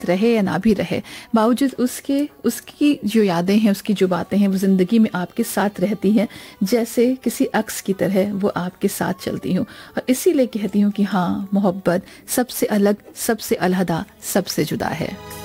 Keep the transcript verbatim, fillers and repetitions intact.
रहे या ना भी रहे, बावजूद उसके उसकी जो यादें हैं, उसकी जो बातें हैं, वो ज़िंदगी में आपके साथ रहती हैं, जैसे किसी अक्स की तरह वो आपके साथ चलती हूँ। और इसीलिए कहती हूँ कि हाँ, मोहब्बत सबसे अलग, सबसे अलहदा, सबसे जुदा है।